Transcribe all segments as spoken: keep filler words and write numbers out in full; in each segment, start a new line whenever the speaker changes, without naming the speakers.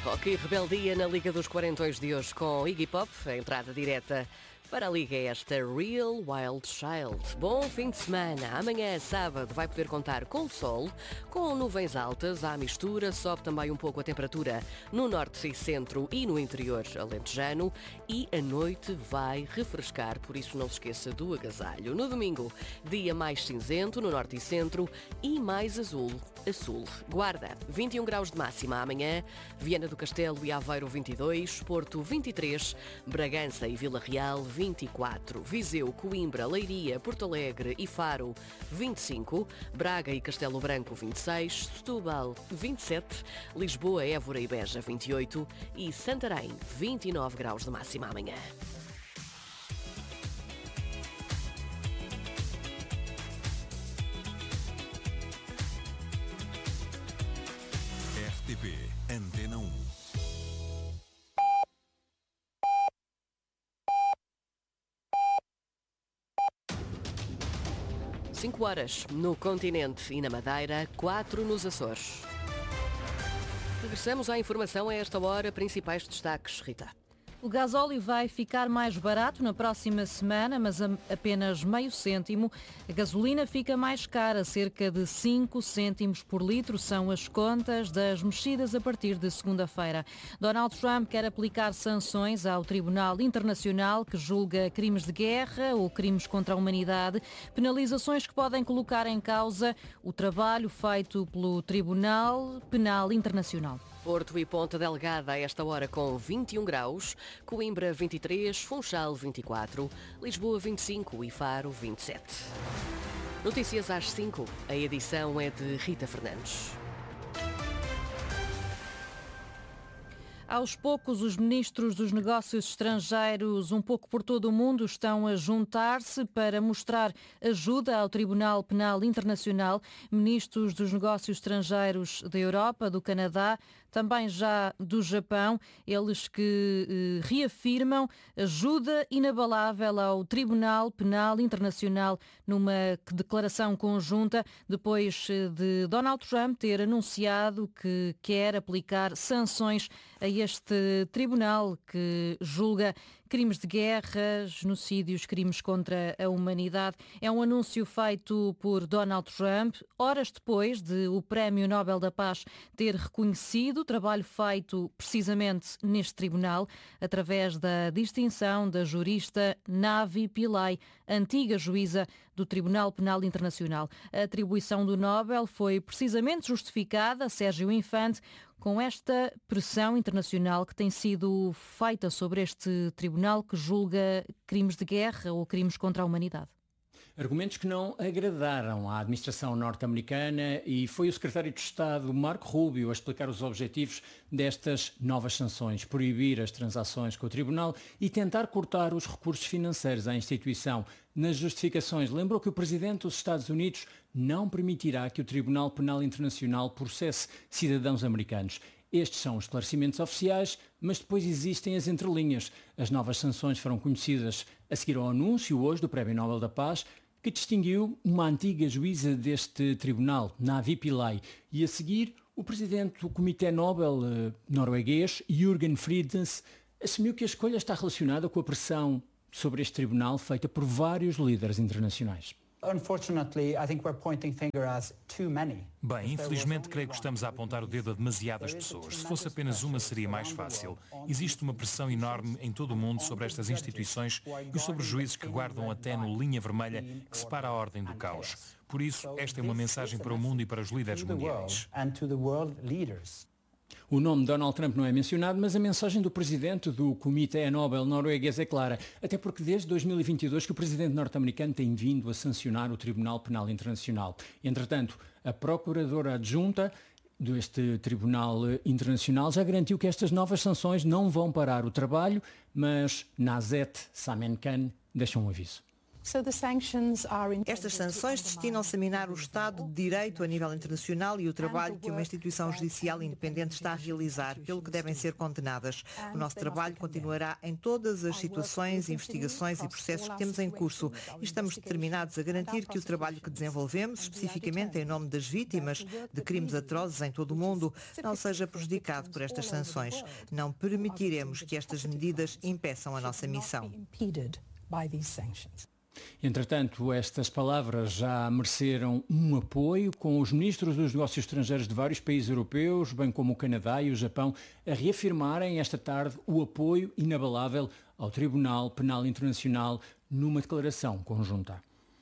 Rock e rebeldia na Liga dos quarentões de hoje com Iggy Pop, a entrada direta para a Liga é esta Real Wild Child. Bom fim de semana. Amanhã, sábado, vai poder contar com sol, com nuvens altas, à mistura, sobe também um pouco a temperatura no norte e centro e no interior alentejano e a noite vai refrescar, por isso não se esqueça do agasalho. No domingo, dia mais cinzento no norte e centro e mais azul a sul. Guarda, vinte e um graus de máxima amanhã, Viana do Castelo e Aveiro vinte e dois, Porto vinte e três, Bragança e Vila Real vinte e quatro, Viseu, Coimbra, Leiria, Porto Alegre e Faro vinte e cinco, Braga e Castelo Branco vinte e seis, Setúbal vinte e sete, Lisboa, Évora e Beja vinte e oito e Santarém vinte e nove graus de máxima amanhã.
R T P Antena um.
cinco horas no continente e na Madeira, quatro nos Açores. Regressamos à informação a esta hora. Principais destaques, Rita.
O gasóleo vai ficar mais barato na próxima semana, mas a apenas meio cêntimo. A gasolina fica mais cara, cerca de cinco cêntimos por litro. São as contas das mexidas a partir de segunda-feira. Donald Trump quer aplicar sanções ao Tribunal Internacional que julga crimes de guerra ou crimes contra a humanidade. Penalizações que podem colocar em causa o trabalho feito pelo Tribunal Penal Internacional.
Porto e Ponta Delgada a esta hora com vinte e um graus, Coimbra vinte e três, Funchal vinte e quatro, Lisboa vinte e cinco e Faro vinte e sete. Notícias às cinco. A edição é de Rita Fernandes.
Aos poucos, os ministros dos negócios estrangeiros, um pouco por todo o mundo, estão a juntar-se para mostrar ajuda ao Tribunal Penal Internacional. Ministros dos negócios estrangeiros da Europa, do Canadá, também já do Japão, eles que eh, reafirmam ajuda inabalável ao Tribunal Penal Internacional numa declaração conjunta, depois de Donald Trump ter anunciado que quer aplicar sanções a este tribunal que julga crimes de guerra, genocídios, crimes contra a humanidade. É um anúncio feito por Donald Trump, horas depois de o Prémio Nobel da Paz ter reconhecido o trabalho feito precisamente neste tribunal, através da distinção da jurista Navi Pillay, antiga juíza do Tribunal Penal Internacional. A atribuição do Nobel foi precisamente justificada, Sérgio Infante, com esta pressão internacional que tem sido feita sobre este tribunal que julga crimes de guerra ou crimes contra a humanidade.
Argumentos que não agradaram à administração norte-americana e foi o secretário de Estado, Marco Rubio, a explicar os objetivos destas novas sanções, proibir as transações com o tribunal e tentar cortar os recursos financeiros à instituição. Nas justificações, lembrou que o presidente dos Estados Unidos não permitirá que o Tribunal Penal Internacional processe cidadãos americanos. Estes são os esclarecimentos oficiais, mas depois existem as entrelinhas. As novas sanções foram conhecidas a seguir ao anúncio hoje do Prémio Nobel da Paz, que distinguiu uma antiga juíza deste tribunal, Navi Pillay, e a seguir o presidente do Comitê Nobel eh, norueguês, Jürgen Fridens, assumiu que a escolha está relacionada com a pressão sobre este tribunal feita por vários líderes internacionais.
Bem, infelizmente creio que estamos a apontar o dedo a demasiadas pessoas. Se fosse apenas uma, seria mais fácil. Existe uma pressão enorme em todo o mundo sobre estas instituições e sobre os juízes que guardam até no linha vermelha que separa a ordem do caos. Por isso, esta é uma mensagem para o mundo e para os líderes mundiais.
O nome de Donald Trump não é mencionado, mas a mensagem do presidente do Comitê Nobel norueguês é clara, até porque desde dois mil e vinte e dois que o presidente norte-americano tem vindo a sancionar o Tribunal Penal Internacional. Entretanto, a procuradora adjunta deste Tribunal Internacional já garantiu que estas novas sanções não vão parar o trabalho, mas Nazet Samenkhan deixa um aviso.
Estas sanções destinam-se a minar o Estado de Direito a nível internacional e o trabalho que uma instituição judicial independente está a realizar, pelo que devem ser condenadas. O nosso trabalho continuará em todas as situações, investigações e processos que temos em curso e estamos determinados a garantir que o trabalho que desenvolvemos, especificamente em nome das vítimas de crimes atrozes em todo o mundo, não seja prejudicado por estas sanções. Não permitiremos que estas medidas impeçam a nossa missão.
Entretanto, estas palavras já mereceram um apoio, com os ministros dos negócios estrangeiros de vários países europeus, bem como o Canadá e o Japão, a reafirmarem esta tarde o apoio inabalável ao Tribunal Penal Internacional numa declaração conjunta.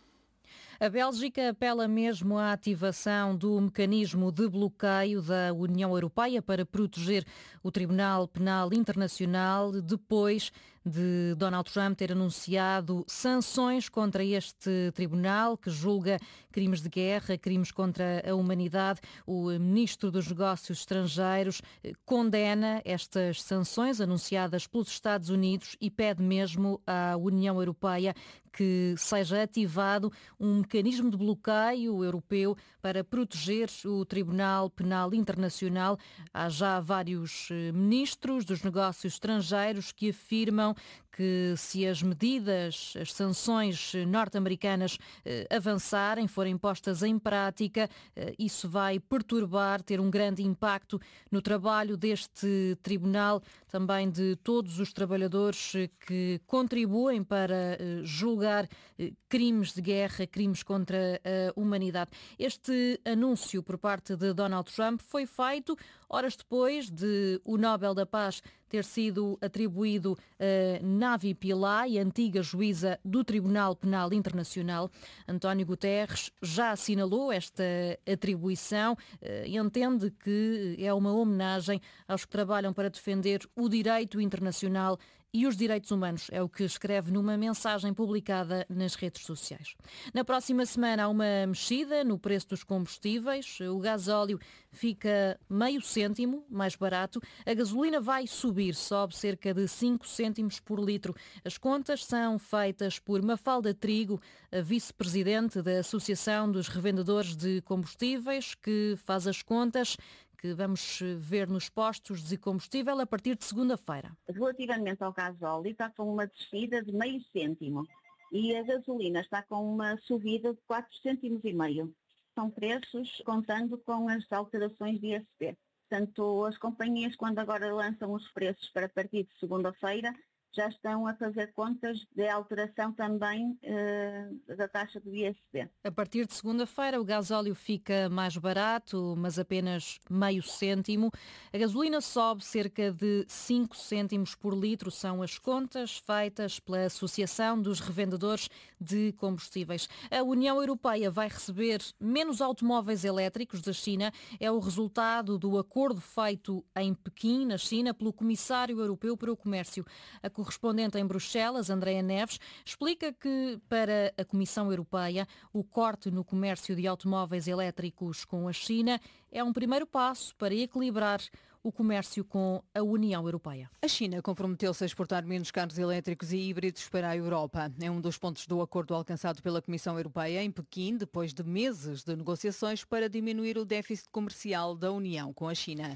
A Bélgica apela mesmo à ativação do mecanismo de bloqueio da União Europeia para proteger o Tribunal Penal Internacional depois de Donald Trump ter anunciado sanções contra este tribunal que julga crimes de guerra, crimes contra a humanidade. O ministro dos Negócios Estrangeiros condena estas sanções anunciadas pelos Estados Unidos e pede mesmo à União Europeia que seja ativado um mecanismo de bloqueio europeu para proteger o Tribunal Penal Internacional. Há já vários ministros dos negócios estrangeiros que afirmam que se as medidas, as sanções norte-americanas eh, avançarem, forem postas em prática, eh, isso vai perturbar, ter um grande impacto no trabalho deste tribunal, também de todos os trabalhadores eh, que contribuem para eh, julgar eh, crimes de guerra, crimes contra a humanidade. Este anúncio por parte de Donald Trump foi feito horas depois de o Nobel da Paz ter sido atribuído a Navi Pillay, antiga juíza do Tribunal Penal Internacional. António Guterres já assinalou esta atribuição e entende que é uma homenagem aos que trabalham para defender o direito internacional e os direitos humanos, é o que escreve numa mensagem publicada nas redes sociais. Na próxima semana há uma mexida no preço dos combustíveis. O gasóleo fica meio cêntimo mais barato. A gasolina vai subir, sobe cerca de cinco cêntimos por litro. As contas são feitas por Mafalda Trigo, a vice-presidente da Associação dos Revendedores de Combustíveis, que faz as contas que vamos ver nos postos de combustível a partir de segunda-feira.
Relativamente ao gasóleo, está com uma descida de meio cêntimo e a gasolina está com uma subida de quatro cêntimos e meio. São preços contando com as alterações de I S P. Portanto, as companhias, quando agora lançam os preços para partir de segunda-feira, já estão a fazer contas de alteração também eh, da taxa do I S P.
A partir de segunda-feira o gasóleo fica mais barato, mas apenas meio cêntimo. A gasolina sobe cerca de cinco cêntimos por litro, são as contas feitas pela Associação dos Revendedores de Combustíveis. A União Europeia vai receber menos automóveis elétricos da China. É o resultado do acordo feito em Pequim, na China, pelo Comissário Europeu para o Comércio. A correspondente em Bruxelas, Andrea Neves, explica que para a Comissão Europeia o corte no comércio de automóveis elétricos com a China é um primeiro passo para equilibrar o comércio com a União Europeia.
A China comprometeu-se a exportar menos carros elétricos e híbridos para a Europa. É um dos pontos do acordo alcançado pela Comissão Europeia em Pequim, depois de meses de negociações para diminuir o déficit comercial da União com a China.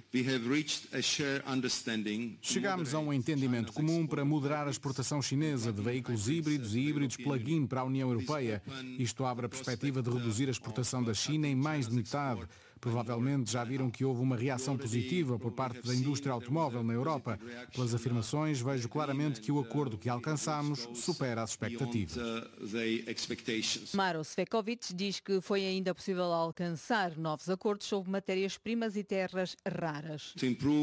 Chegámos a um entendimento comum para moderar a exportação chinesa de veículos híbridos e híbridos plug-in para a União Europeia. Isto abre a perspectiva de reduzir a exportação da China em mais de metade. Provavelmente já viram que houve uma reação positiva por parte da indústria automóvel na Europa. Pelas afirmações, vejo claramente que o acordo que alcançamos supera as expectativas.
Maros Sefcovic diz que foi ainda possível alcançar novos acordos sobre matérias-primas e terras raras.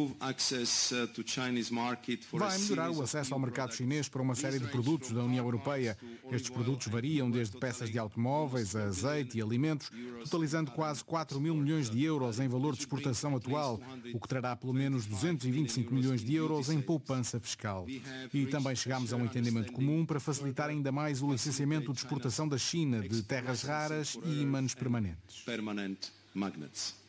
Vai melhorar o acesso ao mercado chinês para uma série de produtos da União Europeia. Estes produtos variam desde peças de automóveis a azeite e alimentos, totalizando quase quatro mil milhões de euros em valor de exportação atual, o que trará pelo menos duzentos e vinte e cinco milhões de euros em poupança fiscal. E também chegámos a um entendimento comum para facilitar ainda mais o licenciamento de exportação da China de terras raras e ímãs permanentes.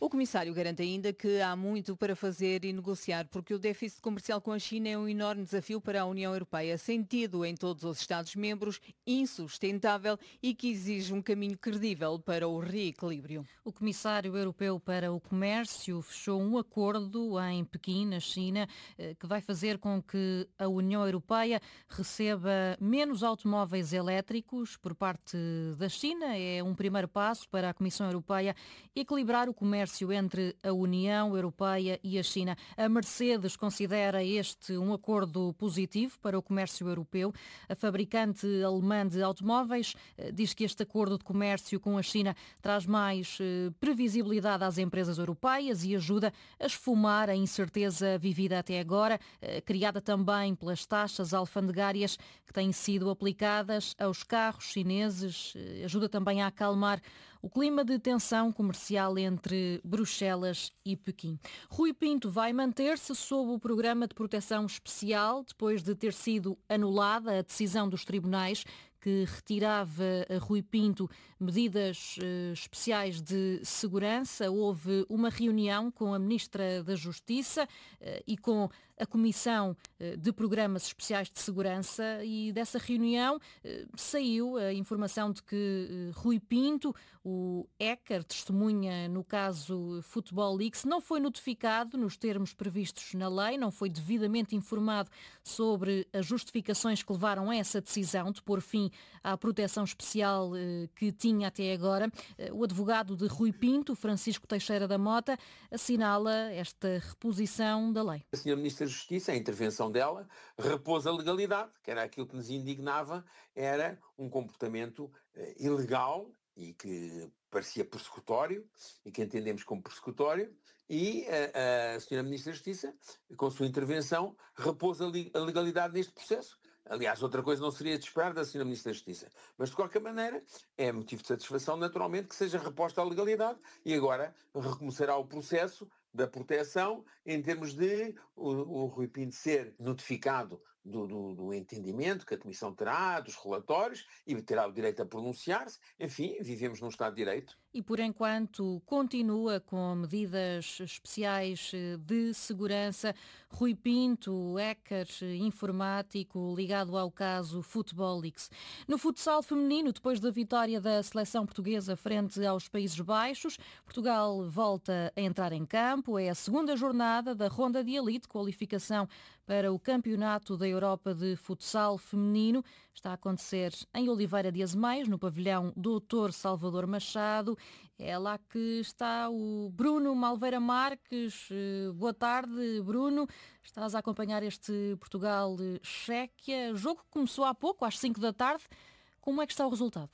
O comissário garante ainda que há muito para fazer e negociar, porque o déficit comercial com a China é um enorme desafio para a União Europeia, sentido em todos os Estados-membros, insustentável e que exige um caminho credível para o reequilíbrio.
O comissário europeu para o comércio fechou um acordo em Pequim, na China, que vai fazer com que a União Europeia receba menos automóveis elétricos por parte da China. É um primeiro passo para a Comissão Europeia equilibrar o comércio entre a União Europeia e a China. A Mercedes considera este um acordo positivo para o comércio europeu. A fabricante alemã de automóveis diz que este acordo de comércio com a China traz mais previsibilidade às empresas europeias e ajuda a esfumar a incerteza vivida até agora, criada também pelas taxas alfandegárias que têm sido aplicadas aos carros chineses. Ajuda também a acalmar o clima de tensão comercial entre Bruxelas e Pequim. Rui Pinto vai manter-se sob o programa de proteção especial depois de ter sido anulada a decisão dos tribunais que retirava a Rui Pinto medidas uh, especiais de segurança. Houve uma reunião com a Ministra da Justiça uh, e com a Comissão uh, de Programas Especiais de Segurança, e dessa reunião uh, saiu a informação de que uh, Rui Pinto, o hacker, testemunha no caso Football Leaks, não foi notificado nos termos previstos na lei, não foi devidamente informado sobre as justificações que levaram a essa decisão de pôr fim à proteção especial eh, que tinha até agora. Eh, o advogado de Rui Pinto, Francisco Teixeira da Mota, assinala esta reposição da lei.
A senhora Ministra da Justiça, a intervenção dela, repôs a legalidade, que era aquilo que nos indignava, era um comportamento eh, ilegal e que parecia persecutório, e que entendemos como persecutório, e a, a senhora Ministra da Justiça, com a sua intervenção, repôs a, li, a legalidade neste processo. Aliás, outra coisa não seria de esperar da senhora Ministra da Justiça. Mas, de qualquer maneira, é motivo de satisfação, naturalmente, que seja reposta a legalidade e agora recomeçará o processo da proteção em termos de o, o Rui Pinto ser notificado do, do, do entendimento que a Comissão terá, dos relatórios, e terá o direito a pronunciar-se. Enfim, vivemos num Estado de Direito.
E, por enquanto, continua com medidas especiais de segurança. Rui Pinto, hacker informático ligado ao caso Football Leaks. No futsal feminino, depois da vitória da seleção portuguesa frente aos Países Baixos, Portugal volta a entrar em campo. É a segunda jornada da ronda de elite, qualificação para o Campeonato da Europa de Futsal Feminino. Está a acontecer em Oliveira de Azemais, no pavilhão doutor Salvador Machado. É lá que está o Bruno Malveira-Marques. Boa tarde, Bruno. Estás a acompanhar este Portugal-Chequia. Jogo que começou há pouco, às cinco da tarde. Como é que está o resultado?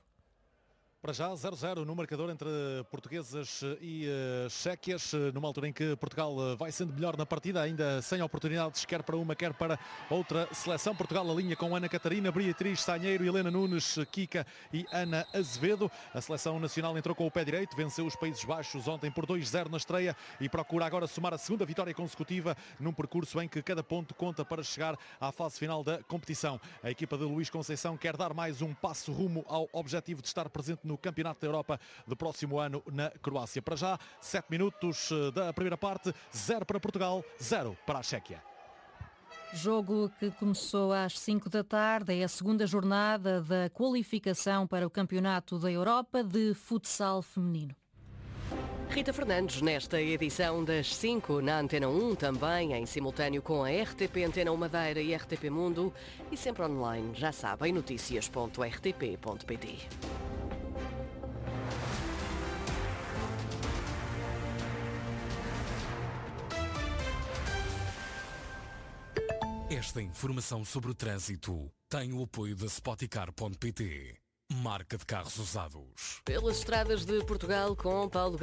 Para já, zero a zero no marcador entre portuguesas e uh, chequias, numa altura em que Portugal uh, vai sendo melhor na partida, ainda sem oportunidades, quer para uma, quer para outra seleção. Portugal alinha com Ana Catarina, Beatriz Sanheiro, Helena Nunes, Kika e Ana Azevedo. A seleção nacional entrou com o pé direito, venceu os Países Baixos ontem por dois a zero na estreia e procura agora somar a segunda vitória consecutiva num percurso em que cada ponto conta para chegar à fase final da competição. A equipa de Luís Conceição quer dar mais um passo rumo ao objetivo de estar presente no Campeonato da Europa do próximo ano na Croácia. Para já, sete minutos da primeira parte, zero para Portugal, zero para a Chequia.
Jogo que começou às cinco da tarde, é a segunda jornada da qualificação para o Campeonato da Europa de Futsal Feminino.
Rita Fernandes, nesta edição das cinco na Antena um, também em simultâneo com a R T P Antena um Madeira e R T P Mundo, e sempre online, já sabem, notícias ponto r t p ponto p t.
Esta informação sobre o trânsito tem o apoio da Spoticar ponto p t, marca de carros usados.
Pelas estradas de Portugal com Paulo